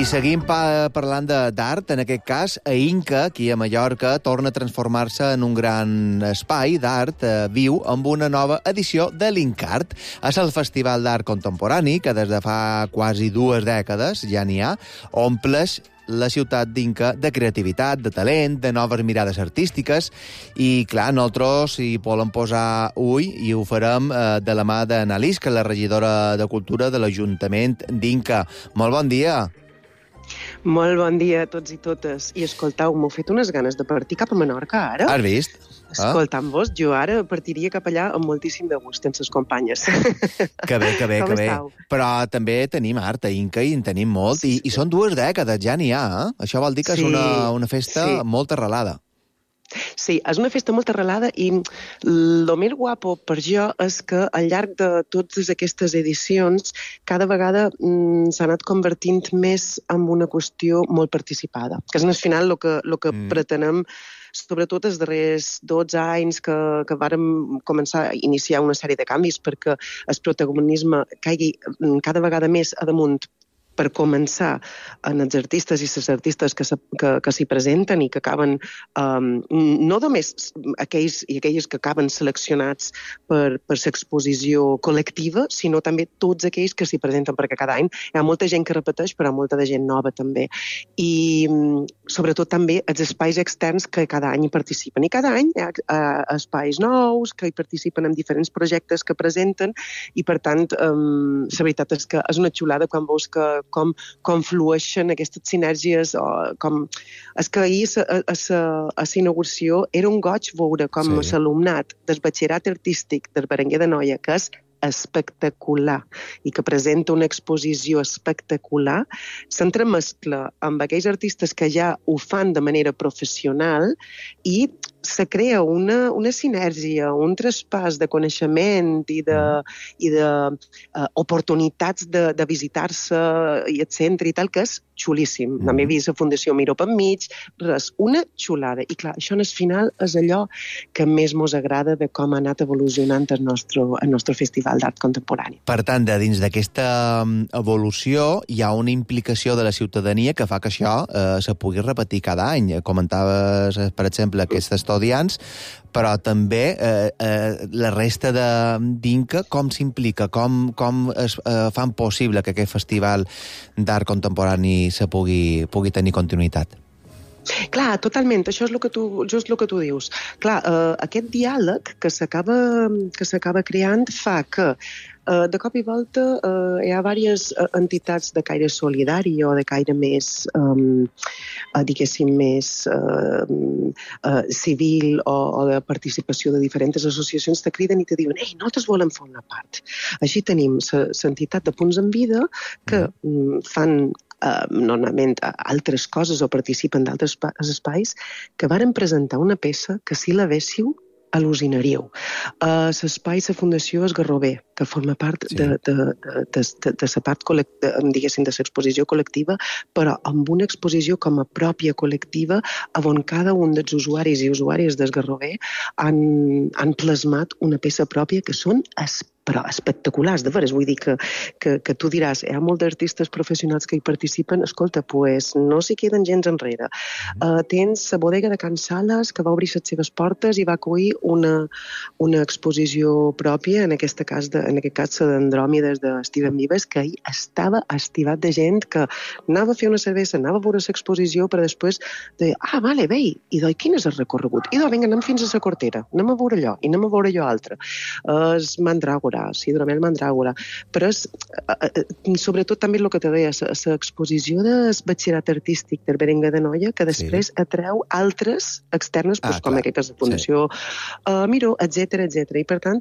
I seguim parlant d'art, en aquest cas, a Inca, aquí a Mallorca, torna a transformar-se en un gran espai d'art viu amb una nova edició de l'Incart. És el Festival d'Art Contemporani, que des de fa quasi 2 dècades, ja n'hi ha, omples la ciutat d'Inca de creativitat, de talent, de noves mirades artístiques, i, clar, nosaltres hi volem posar ull i ho farem de la mà d'Annalise, que és la regidora de Cultura de l'Ajuntament d'Inca. Molt bon dia. Molt bon dia a tots i totes. I escoltau, m'heu fet unes ganes de partir cap a Menorca, ara. Has vist? Escoltant-vos, jo ara partiria cap allà amb moltíssim de gust, amb ses companyes. Que bé, que bé, Com que bé. estàu? Però també tenim art a Inca i en tenim molt, Sí, i són 2 dècades, ja n'hi ha, eh? Això vol dir que és Sí, una festa sí. molt arrelada. Sí, és una festa molt arrelada i el més guapo per jo és que al llarg de totes aquestes edicions cada vegada s'ha anat convertint més en una qüestió molt participada, que és al final el que pretenem, sobretot els darrers 12 anys que vàrem començar a iniciar una sèrie de canvis perquè el protagonisme caigui cada vegada més a damunt, per començar, en els artistes i les artistes que s'hi presenten i que acaben, no només aquells i aquelles que acaben seleccionats per l'exposició col·lectiva, sinó també tots aquells que s'hi presenten, perquè cada any hi ha molta gent que repeteix, però hi ha molta de gent nova també. I sobretot també els espais externs que cada any hi participen. I cada any hi ha espais nous que hi participen en diferents projectes que presenten i, per tant, la veritat és que és una xulada quan veus com flueixen aquestes sinergies. És que ahir a la inauguració era un goig veure com l'alumnat del batxillerat artístic del Berenguer d'Anoia, que és espectacular i que presenta una exposició espectacular, s'entremescla amb aquells artistes que ja ho fan de manera professional i se crea una sinergia, un traspàs de coneixement i d'oportunitats de visitar-se i el centre i tal, que és xulíssim. També he vist la Fundació Miró enmig, res, una xulada. I clar, això en el final és allò que més mos agrada de com ha anat evolucionant el nostre Festival d'Art Contemporani. Per tant, dins d'aquesta evolució hi ha una implicació de la ciutadania que fa que això se pugui repetir cada any. Comentaves, per exemple, aquests estudiants, però també la resta d'Inca, com s'implica, com es fan possible que aquest festival d'art contemporani se pugui tenir continuïtat? Clar, totalment, això és el que tu dius. Clar, aquest diàleg que s'acaba creant fa que de cop i volta hi ha diverses entitats de caire solidari o de caire més, diguéssim, més civil o de participació de diferents associacions te criden i te diuen: ei, nosaltres volem fer una part. Així tenim l'entitat de Punts en Vida que fan normalment altres coses o participen d'altres espais, que varen presentar una peça que si la véssiu al·lucinaríeu. L'espai, la Fundació Esgarrover, que forma part de la part, diguéssim, de l'exposició col·lectiva, però amb una exposició com a pròpia col·lectiva, on cada un dels usuaris i usuàries d'Esgarrover han plasmat una peça pròpia que són però espectaculars, de veres. Vull dir que tu diràs, hi ha molts artistes professionals que hi participen, escolta, pues no s'hi queden gens enrere. Tens la bodega de Can Sales, que va obrir les seves portes i va acollir una exposició pròpia, en aquest cas la d'Andròmides de Steven Vives, que ahir estava estivat de gent que anava a fer una cervesa, anava a veure l'exposició, però després deia, vale, bé, i quin és el recorregut? I vinga, anem fins a la Cortera, anem a veure allò, i anem a veure allò altre. És Mandràgora, Hidromel Mandràgora, però és sobretot també el que te deia, l'exposició del batxillerat artístic del Berenguer d'Anoia, que després atreu altres externes, com aquesta Fundació Miró, etc. I per tant,